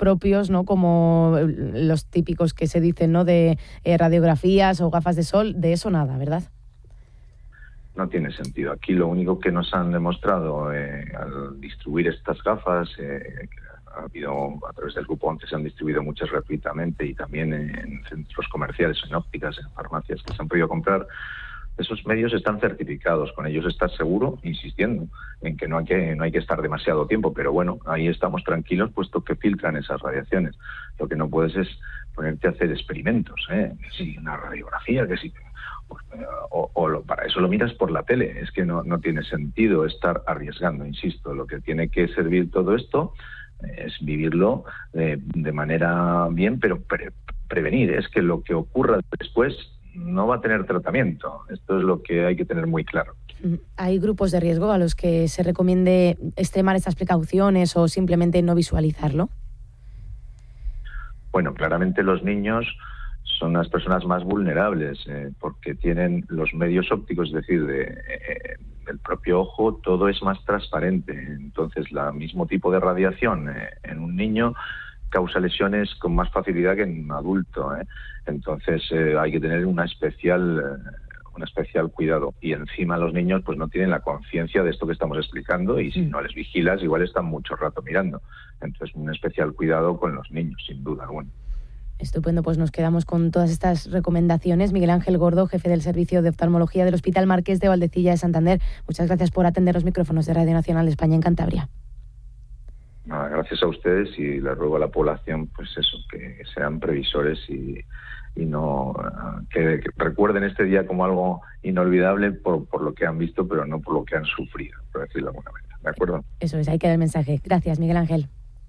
propios, ¿no? Como los típicos que se dicen, ¿no? De radiografías o gafas de sol, de eso nada, ¿verdad? No tiene sentido. Aquí lo único que nos han demostrado al distribuir estas gafas, ha habido a través del Grupo 11 se han distribuido muchas gratuitamente y también en centros comerciales, en ópticas, en farmacias que se han podido comprar. Esos medios están certificados, con ellos estás seguro, insistiendo en que no hay que estar demasiado tiempo, pero bueno, ahí estamos tranquilos puesto que filtran esas radiaciones. Lo que no puedes es ponerte a hacer experimentos, que si una radiografía, que si... para eso lo miras por la tele. Es que no tiene sentido estar arriesgando, insisto. Lo que tiene que servir todo esto es vivirlo de manera bien, pero prevenir. Es que lo que ocurra después no va a tener tratamiento. Esto es lo que hay que tener muy claro. ¿Hay grupos de riesgo a los que se recomiende extremar estas precauciones o simplemente no visualizarlo? Bueno, claramente los niños son las personas más vulnerables porque tienen los medios ópticos, es decir, del propio ojo, todo es más transparente. Entonces, el mismo tipo de radiación en un niño causa lesiones con más facilidad que en un adulto. Entonces, hay que tener un especial cuidado. Y encima los niños pues no tienen la conciencia de esto que estamos explicando y si no les vigilas, igual están mucho rato mirando. Entonces, un especial cuidado con los niños, sin duda alguna. Estupendo, pues nos quedamos con todas estas recomendaciones. Miguel Ángel Gordo, jefe del Servicio de Oftalmología del Hospital Marqués de Valdecilla de Santander. Muchas gracias por atender los micrófonos de Radio Nacional de España en Cantabria. Nada, gracias a ustedes y les ruego a la población, pues eso, que sean previsores y no que recuerden este día como algo inolvidable por lo que han visto, pero no por lo que han sufrido, por decirlo de alguna manera. ¿De acuerdo? Eso es, ahí queda el mensaje. Gracias, Miguel Ángel.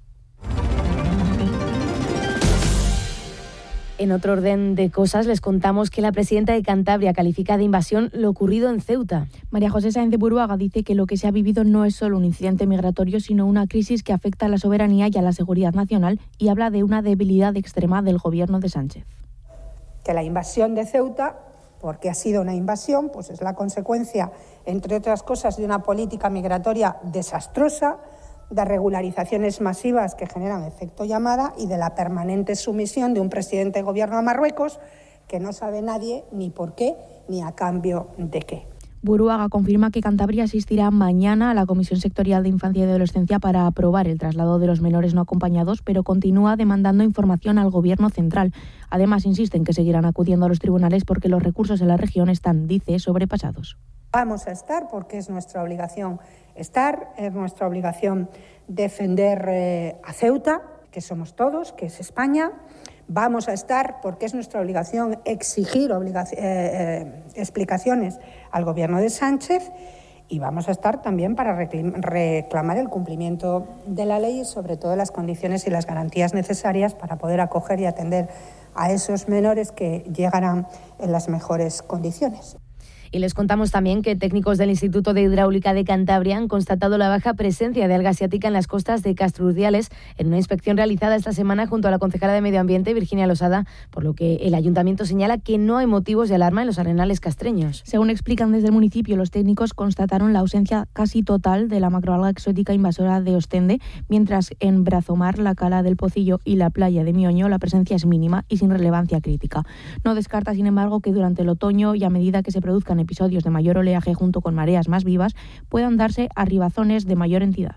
En otro orden de cosas, les contamos que la presidenta de Cantabria califica de invasión lo ocurrido en Ceuta. María José Sáenz de Buruaga dice que lo que se ha vivido no es solo un incidente migratorio, sino una crisis que afecta a la soberanía y a la seguridad nacional, y habla de una debilidad extrema del gobierno de Sánchez. Que la invasión de Ceuta, porque ha sido una invasión, pues es la consecuencia, entre otras cosas, de una política migratoria desastrosa, de regularizaciones masivas que generan efecto llamada y de la permanente sumisión de un presidente de gobierno a Marruecos que no sabe nadie ni por qué ni a cambio de qué. Buruaga confirma que Cantabria asistirá mañana a la Comisión Sectorial de Infancia y Adolescencia para aprobar el traslado de los menores no acompañados, pero continúa demandando información al Gobierno central. Además, insiste en que seguirán acudiendo a los tribunales porque los recursos en la región están, dice, sobrepasados. Vamos a estar porque es nuestra obligación estar, es nuestra obligación defender a Ceuta, que somos todos, que es España. Vamos a estar porque es nuestra obligación exigir explicaciones al gobierno de Sánchez y vamos a estar también para reclamar el cumplimiento de la ley y sobre todo las condiciones y las garantías necesarias para poder acoger y atender a esos menores que llegarán en las mejores condiciones. Y les contamos también que técnicos del Instituto de Hidráulica de Cantabria han constatado la baja presencia de alga asiática en las costas de Castro Urdiales en una inspección realizada esta semana junto a la concejala de Medio Ambiente, Virginia Losada, por lo que el ayuntamiento señala que no hay motivos de alarma en los arenales castreños. Según explican desde el municipio, los técnicos constataron la ausencia casi total de la macroalga exótica invasora de Ostende, mientras en Brazomar, la Cala del Pocillo y la playa de Mioño la presencia es mínima y sin relevancia crítica. No descarta, sin embargo, que durante el otoño y a medida que se produzcan episodios de mayor oleaje junto con mareas más vivas, puedan darse arribazones de mayor entidad.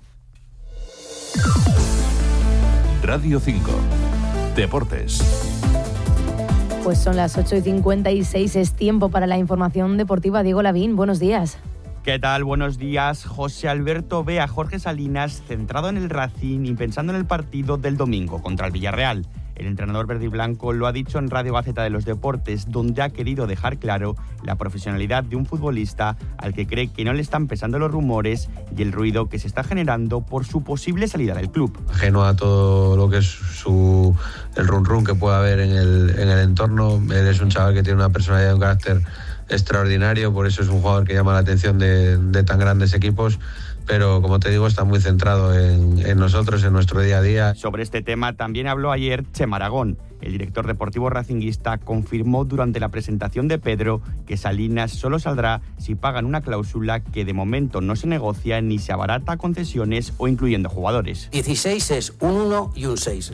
Radio 5. Deportes. Pues son las 8:56, es tiempo para la información deportiva. Diego Lavín, buenos días. ¿Qué tal? Buenos días. José Alberto ve a Jorge Salinas centrado en el Racing y pensando en el partido del domingo contra el Villarreal. El entrenador verde y blanco lo ha dicho en Radio Gaceta de los Deportes, donde ha querido dejar claro la profesionalidad de un futbolista al que cree que no le están pesando los rumores y el ruido que se está generando por su posible salida del club. Ajeno a todo lo que es el run que pueda haber en el entorno, él es un chaval que tiene una personalidad y un carácter extraordinario, por eso es un jugador que llama la atención de tan grandes equipos. Pero, como te digo, está muy centrado en nosotros, en nuestro día a día. Sobre este tema también habló ayer Chema Aragón. El director deportivo racinguista confirmó durante la presentación de Pedro que Salinas solo saldrá si pagan una cláusula que de momento no se negocia ni se abarata concesiones o incluyendo jugadores. 16 es un 1 y un 6.